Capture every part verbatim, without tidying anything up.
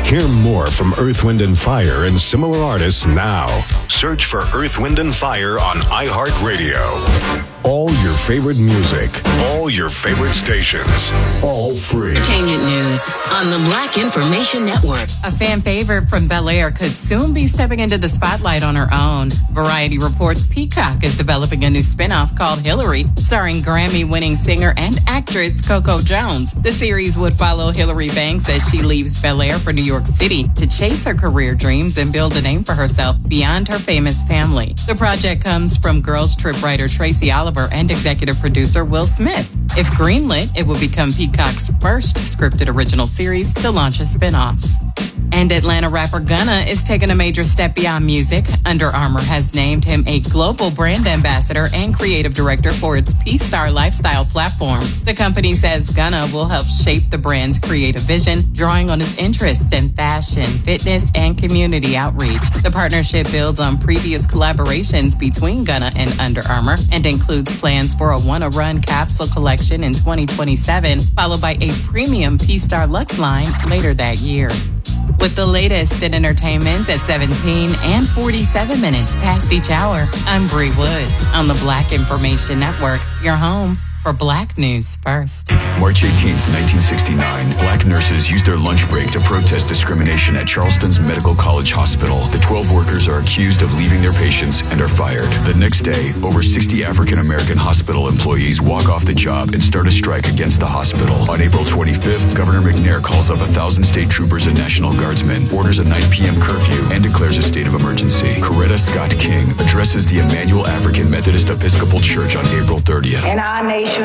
Hear more from Earth, Wind and Fire and similar artists now. Search for Earth, Wind and Fire on iHeartRadio. All your favorite music, all your favorite stations, all free. Entertainment news on the Black Information Network. A fan favorite from Bel-Air could soon be stepping into the spotlight on her own. Variety reports Peacock is developing a new spinoff called Hillary, starring Grammy-winning singer and actress Coco Jones. The series would follow Hillary Banks as she leaves Bel-Air for New York City to chase her career dreams and build a name for herself beyond her famous family. The project comes from Girls Trip writer Tracy Oliver and executive producer Will Smith. If greenlit, it will become Peacock's first scripted original series to launch a spinoff. And Atlanta rapper Gunna is taking a major step beyond music. Under Armour has named him a global brand ambassador and creative director for its P-Star lifestyle platform. The company says Gunna will help shape the brand's creative vision, drawing on his interests in fashion, fitness, and community outreach. The partnership builds on previous collaborations between Gunna and Under Armour and includes plans for a Wanna Run capsule collection in twenty twenty-seven, followed by a premium P-Star Luxe line later that year. With the latest in entertainment at seventeen and forty-seven minutes past each hour, I'm Bree Wood on the Black Information Network, your home for Black News First. March eighteenth, nineteen sixty-nine, black nurses used their lunch break to protest discrimination at Charleston's Medical College Hospital. The twelve workers are accused of leaving their patients and are fired. The next day, over sixty African-American hospital employees walk off the job and start a strike against the hospital. On April twenty-fifth, Governor McNair calls up one thousand state troopers and National Guardsmen, orders a nine p.m. curfew, and declares a state of emergency. Coretta Scott King addresses the Emmanuel African Methodist Episcopal Church on April thirtieth. In our nation,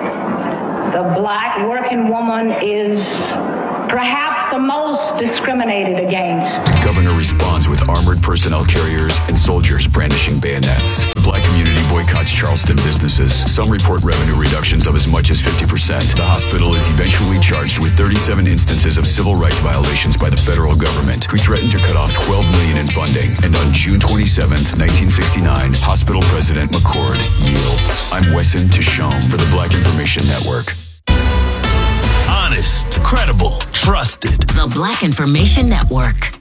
the black working woman is perhaps the most discriminated against. The governor responds with armored personnel carriers and soldiers brandishing bayonets. The black community boycotts Charleston businesses. Some report revenue reductions of as much as fifty percent. The hospital is eventually charged with thirty-seven instances of civil rights violations by the federal government, who threatened to cut off twelve million dollars in funding. And on June twenty-seventh, nineteen sixty-nine, hospital president McCord yields. I'm Wesson Tishome for the Black Information Network. Honest, credible, trusted. The Black Information Network.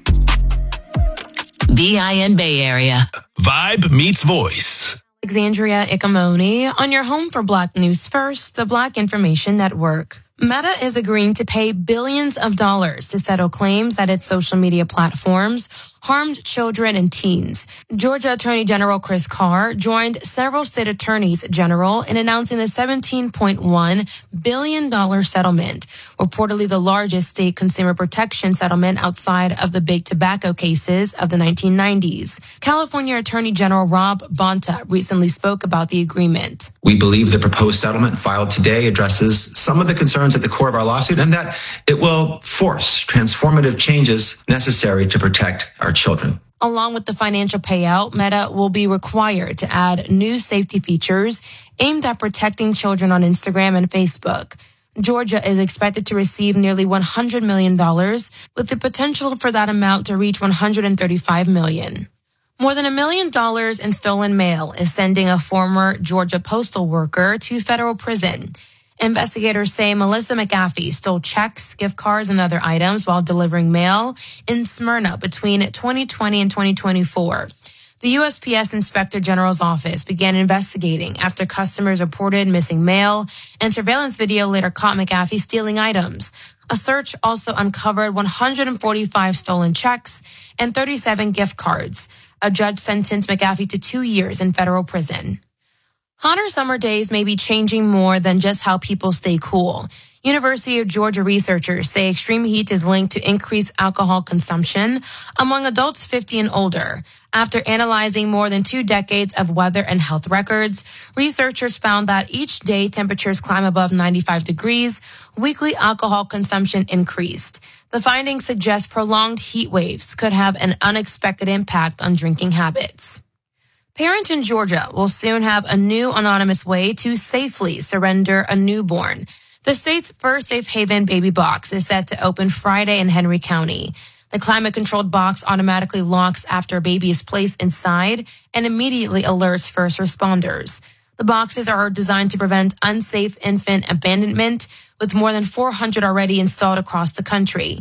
B I N Bay Area. Vibe meets voice. Alexandria Ikamoni on your home for Black News First, the Black Information Network. Meta is agreeing to pay billions of dollars to settle claims that its social media platforms harmed children and teens. Georgia Attorney General Chris Carr joined several state attorneys general in announcing the seventeen point one billion dollars settlement, reportedly the largest state consumer protection settlement outside of the big tobacco cases of the nineteen nineties. California Attorney General Rob Bonta recently spoke about the agreement. We believe the proposed settlement filed today addresses some of the concerns at the core of our lawsuit and that it will force transformative changes necessary to protect our children. Along with the financial payout, Meta will be required to add new safety features aimed at protecting children on Instagram and Facebook. Georgia is expected to receive nearly one hundred million dollars, with the potential for that amount to reach one hundred thirty-five million dollars. More than a million dollars in stolen mail is sending a former Georgia postal worker to federal prison. Investigators say Melissa McAfee stole checks, gift cards, and other items while delivering mail in Smyrna between twenty twenty and twenty twenty-four. The U S P S Inspector General's office began investigating after customers reported missing mail, and surveillance video later caught McAfee stealing items. A search also uncovered one hundred forty-five stolen checks and thirty-seven gift cards. A judge sentenced McAfee to two years in federal prison. Hotter summer days may be changing more than just how people stay cool. University of Georgia researchers say extreme heat is linked to increased alcohol consumption among adults fifty and older. After analyzing more than two decades of weather and health records, researchers found that each day temperatures climb above ninety-five degrees, weekly alcohol consumption increased. The findings suggest prolonged heat waves could have an unexpected impact on drinking habits. Parents in Georgia will soon have a new anonymous way to safely surrender a newborn. The state's first safe haven baby box is set to open Friday in Henry County. The climate-controlled box automatically locks after a baby is placed inside and immediately alerts first responders. The boxes are designed to prevent unsafe infant abandonment, with more than four hundred already installed across the country.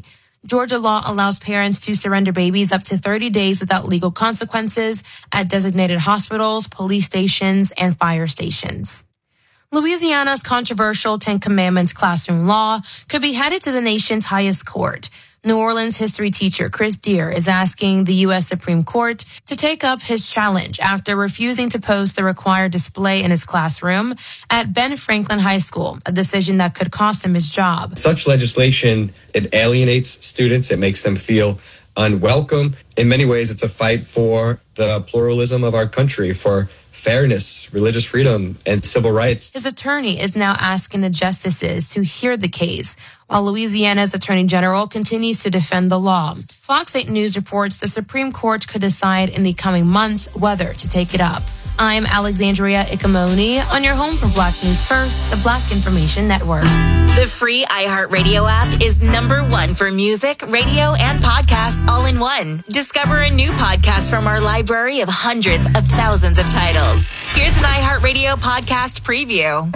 Georgia law allows parents to surrender babies up to thirty days without legal consequences at designated hospitals, police stations, and fire stations. Louisiana's controversial Ten Commandments classroom law could be headed to the nation's highest court. New Orleans history teacher Chris Deere is asking the U S Supreme Court to take up his challenge after refusing to post the required display in his classroom at Ben Franklin High School, a decision that could cost him his job. Such legislation, it alienates students. It makes them feel unwelcome. In many ways, it's a fight for the pluralism of our country, for fairness, religious freedom, and civil rights. His attorney is now asking the justices to hear the case, while Louisiana's Attorney General continues to defend the law. Fox eight News reports the Supreme Court could decide in the coming months whether to take it up. I'm Alexandria Ikamoni on your home for Black News First, the Black Information Network. The free iHeartRadio app is number one for music, radio, and podcasts all in one. Discover a new podcast from our library of hundreds of thousands of titles. Here's an iHeartRadio podcast preview.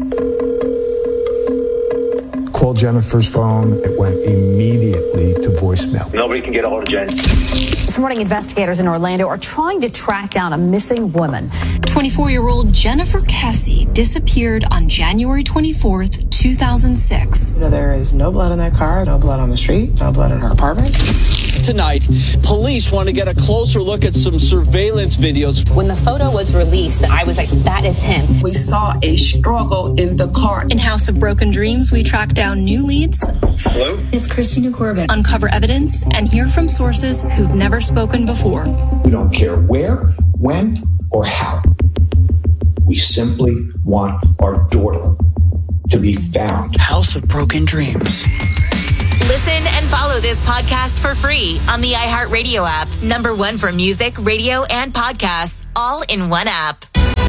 Called Jennifer's phone. It went immediately to voicemail. Nobody can get a hold of Jen. This morning, investigators in Orlando are trying to track down a missing woman. twenty-four-year-old Jennifer Kessie disappeared on January twenty-fourth, two thousand six. You know, there is no blood in that car, no blood on the street, no blood in her apartment. Tonight, police want to get a closer look at some surveillance videos. When the photo was released, I was like, that is him. We saw a struggle in the car. In House of Broken Dreams, we track down new leads. Hello? It's Christina Corbett. Uncover evidence and hear from sources who've never spoken before. We don't care where, when, or how. We simply want our daughter to be found. House of Broken Dreams. Listen and follow this podcast for free on the iHeartRadio app. Number one for music, radio, and podcasts, all in one app.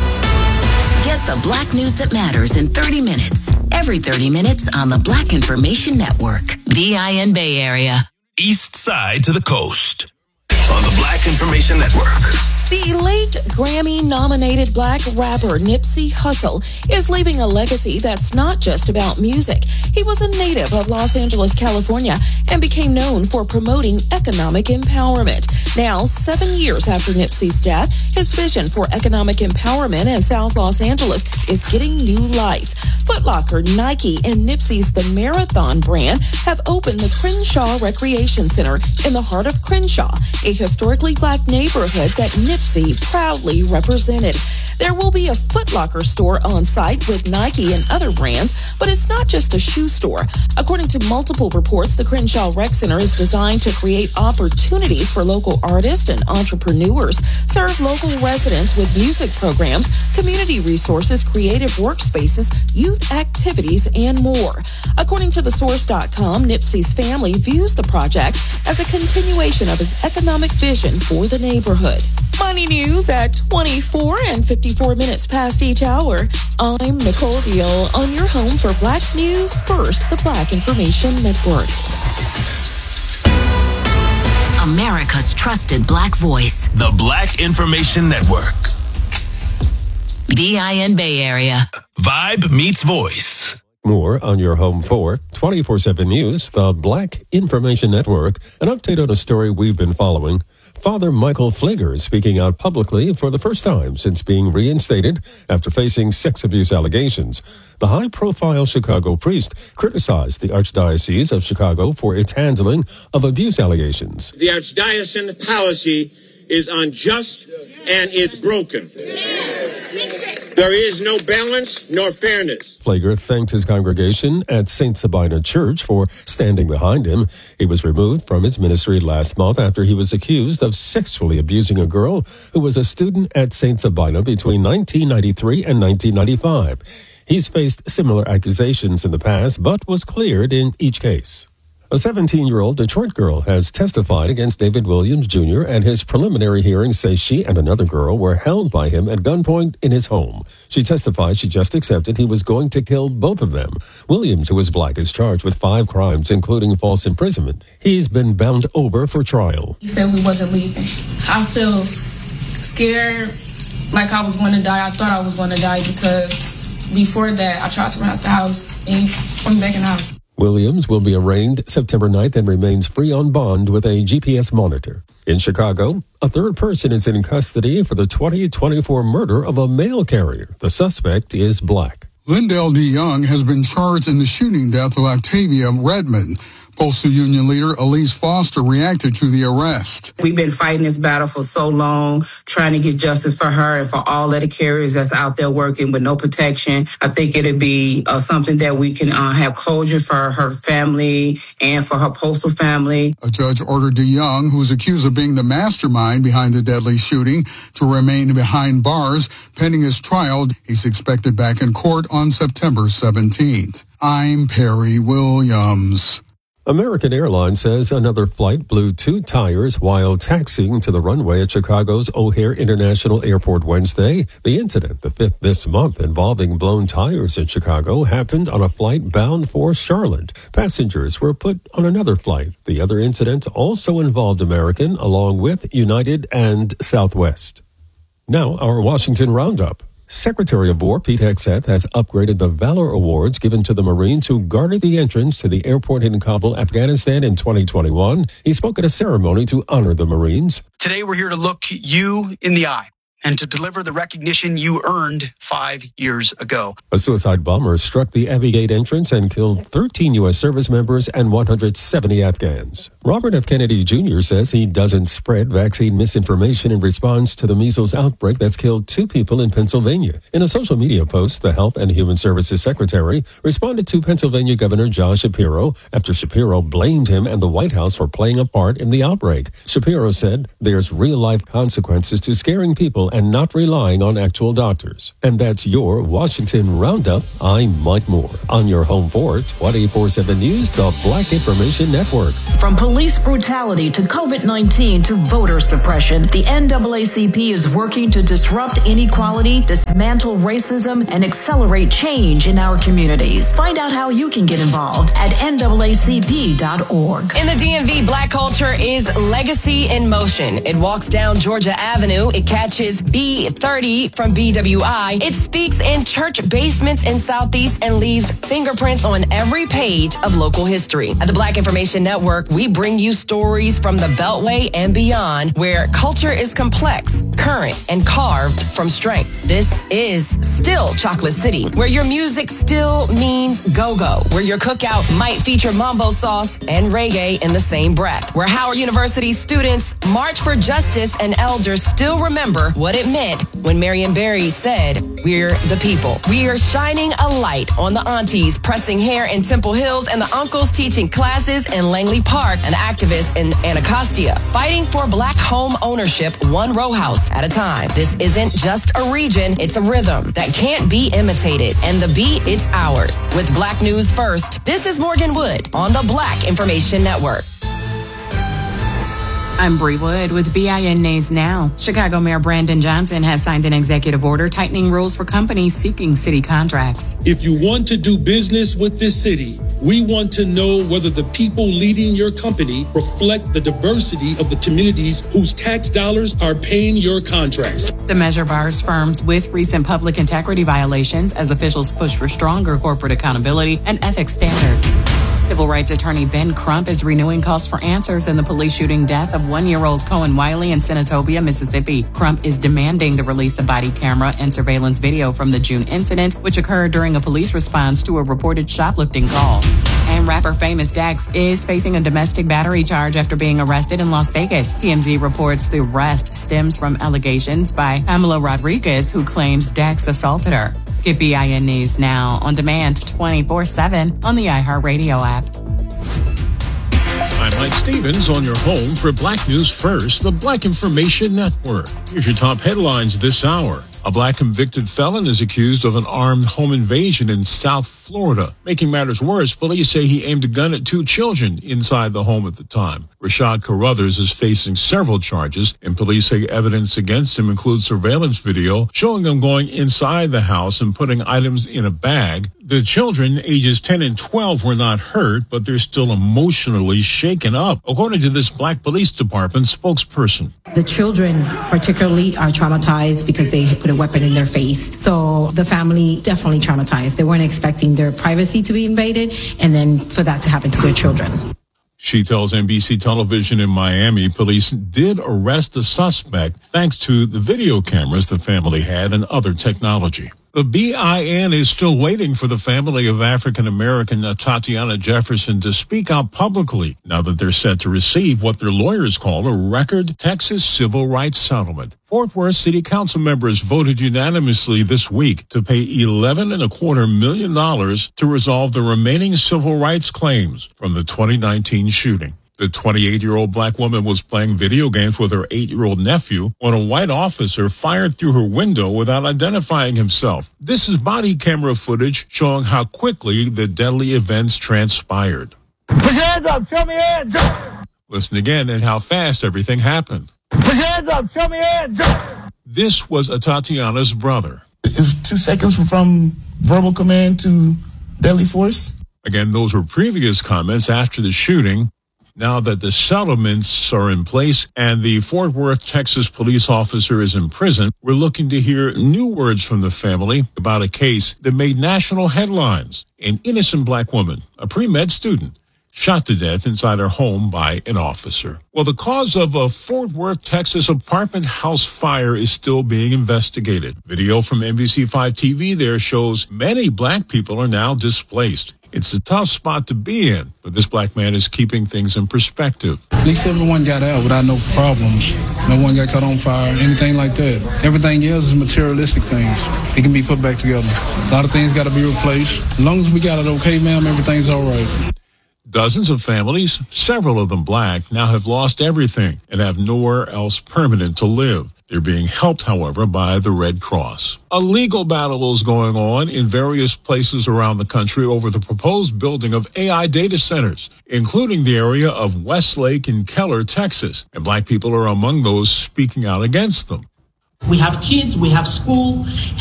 Get the Black news that matters in thirty minutes. Every thirty minutes on the Black Information Network. B I N Bay Area. East side to the coast. On the Black Information Network. The late Grammy-nominated Black rapper Nipsey Hussle is leaving a legacy that's not just about music. He was a native of Los Angeles, California, and became known for promoting economic empowerment. Now, seven years after Nipsey's death, his vision for economic empowerment in South Los Angeles is getting new life. Foot Locker, Nike, and Nipsey's The Marathon brand have opened the Crenshaw Recreation Center in the heart of Crenshaw, a historically Black neighborhood that Nipsey proudly represented. There will be a Foot Locker store on site with Nike and other brands, but it's not just a shoe store. According to multiple reports, the Crenshaw Rec Center is designed to create opportunities for local artists and entrepreneurs, serve local residents with music programs, community resources, creative workspaces, youth activities, and more. According to the source dot com, Nipsey's family views the project as a continuation of his economic vision for the neighborhood. Money news at twenty-four and fifty-four minutes past each hour. I'm Nicole Deal on your home for Black News First, the Black Information Network. America's trusted Black voice. The Black Information Network. B I N Bay Area. Vibe meets voice. More on your home for twenty-four seven News, the Black Information Network. An update on a story we've been following. Father Michael Pfleger is speaking out publicly for the first time since being reinstated after facing sex abuse allegations. The high-profile Chicago priest criticized the Archdiocese of Chicago for its handling of abuse allegations. The Archdiocesan policy is unjust and it's broken. There is no balance nor fairness. Pfleger thanked his congregation at Saint Sabina Church for standing behind him. He was removed from his ministry last month after he was accused of sexually abusing a girl who was a student at Saint Sabina between nineteen ninety-three and nineteen ninety-five. He's faced similar accusations in the past, but was cleared in each case. A seventeen-year-old Detroit girl has testified against David Williams Junior and his preliminary hearing says she and another girl were held by him at gunpoint in his home. She testified she just accepted he was going to kill both of them. Williams, who is Black, is charged with five crimes, including false imprisonment. He's been bound over for trial. He said we wasn't leaving. I feel scared, like I was going to die. I thought I was going to die because before that, I tried to run out the house and he put me back in the house. Williams will be arraigned September ninth and remains free on bond with a G P S monitor. In Chicago, a third person is in custody for the twenty twenty-four murder of a mail carrier. The suspect is black. Lyndell DeYoung has been charged in the shooting death of Octavia Redmond. Postal Union leader Elise Foster reacted to the arrest. We've been fighting this battle for so long, trying to get justice for her and for all letter carriers that's out there working with no protection. I think it'd be uh, something that we can uh, have closure for her family and for her postal family. A judge ordered DeYoung, who is accused of being the mastermind behind the deadly shooting, to remain behind bars pending his trial. He's expected back in court on September seventeenth. I'm Perry Williams. American Airlines says another flight blew two tires while taxiing to the runway at Chicago's O'Hare International Airport Wednesday. The incident, the fifth this month involving blown tires in Chicago, happened on a flight bound for Charlotte. Passengers were put on another flight. The other incident also involved American, along with United and Southwest. Now, our Washington Roundup. Secretary of War Pete Hegseth has upgraded the Valor Awards given to the Marines who guarded the entrance to the airport in Kabul, Afghanistan in twenty twenty-one. He spoke at a ceremony to honor the Marines. Today we're here to look you in the eye and to deliver the recognition you earned five years ago. A suicide bomber struck the Abbey Gate entrance and killed thirteen U S service members and one hundred seventy Afghans. Robert F. Kennedy Junior says he doesn't spread vaccine misinformation in response to the measles outbreak that's killed two people in Pennsylvania. In a social media post, the Health and Human Services Secretary responded to Pennsylvania Governor Josh Shapiro after Shapiro blamed him and the White House for playing a part in the outbreak. Shapiro said there's real-life consequences to scaring people and not relying on actual doctors. And that's your Washington Roundup. I'm Mike Moore on your home for twenty-four seven News, the Black Information Network. From police brutality to COVID nineteen to voter suppression, the N double A C P is working to disrupt inequality, dismantle racism, and accelerate change in our communities. Find out how you can get involved at N double A C P dot org. In the D M V, Black culture is legacy in motion. It walks down Georgia Avenue. It catches B thirty from B W I. It speaks in church basements in Southeast and leaves fingerprints on every page of local history. At the Black Information Network, we bring you stories from the Beltway and beyond, where culture is complex, current, and carved from strength. This is still Chocolate City, where your music still means go-go, where your cookout might feature mambo sauce and reggae in the same breath, where Howard University students march for justice and elders still remember what it meant when Marion Barry said, "We're the people." We are shining a light on the aunties pressing hair in Temple Hills and the uncles teaching classes in Langley Park and activists in Anacostia, fighting for Black home ownership one row house at a time. This isn't just a region, it's a rhythm that can't be imitated. And the beat, it's ours. With Black News First, this is Morgan Wood on the Black Information Network. I'm Bree Wood with B I N News Now. Chicago Mayor Brandon Johnson has signed an executive order tightening rules for companies seeking city contracts. If you want to do business with this city, we want to know whether the people leading your company reflect the diversity of the communities whose tax dollars are paying your contracts. The measure bars firms with recent public integrity violations as officials push for stronger corporate accountability and ethics standards. Civil rights attorney Ben Crump is renewing calls for answers in the police shooting death of one-year-old Cohen Wiley in Senatobia, Mississippi. Crump is demanding the release of body camera and surveillance video from the June incident, which occurred during a police response to a reported shoplifting call. And rapper Famous Dex is facing a domestic battery charge after being arrested in Las Vegas. T M Z reports the arrest stems from allegations by Pamela Rodriguez, who claims Dex assaulted her. Get B I N News Now on demand twenty-four seven on the iHeartRadio app. I'm Mike Stevens on your home for Black News First, the Black Information Network. Here's your top headlines this hour. A black convicted felon is accused of an armed home invasion in South Florida. Making matters worse, police say he aimed a gun at two children inside the home at the time. Rashad Carruthers is facing several charges, and police say evidence against him includes surveillance video showing him going inside the house and putting items in a bag. The children, ages ten and twelve, were not hurt, but they're still emotionally shaken up, according to this Black Police Department spokesperson. The children particularly are traumatized because they put a weapon in their face. So the family definitely traumatized. They weren't expecting their privacy to be invaded and then for that to happen to their children. She tells N B C Television in Miami police did arrest the suspect thanks to the video cameras the family had and other technology. The B I N is still waiting for the family of African-American Tatiana Jefferson to speak out publicly now that they're set to receive what their lawyers call a record Texas civil rights settlement. Fort Worth City Council members voted unanimously this week to pay eleven and a quarter million dollars to resolve the remaining civil rights claims from the twenty nineteen shooting. The twenty-eight-year-old black woman was playing video games with her eight-year-old nephew when a white officer fired through her window without identifying himself. This is body camera footage showing how quickly the deadly events transpired. Put your hands up, show me your hands. Listen again at how fast everything happened. Put your hands up, show me your hands. This was a Tatiana's brother. It's two seconds from verbal command to deadly force. Again, those were previous comments after the shooting. Now that the settlements are in place and the Fort Worth, Texas police officer is in prison, we're looking to hear new words from the family about a case that made national headlines. An innocent black woman, a pre-med student, shot to death inside her home by an officer. Well, the cause of a Fort Worth, Texas apartment house fire is still being investigated. Video from N B C five T V there shows many black people are now displaced. It's a tough spot to be in, but this black man is keeping things in perspective. At least everyone got out without no problems. No one got caught on fire, anything like that. Everything else is materialistic things. It can be put back together. A lot of things got to be replaced. As long as we got it okay, ma'am, everything's all right. Dozens of families, several of them black, now have lost everything and have nowhere else permanent to live. They're being helped, however, by the Red Cross. A legal battle is going on in various places around the country over the proposed building of A I data centers, including the area of Westlake in Keller, Texas. And black people are among those speaking out against them. We have kids, we have school,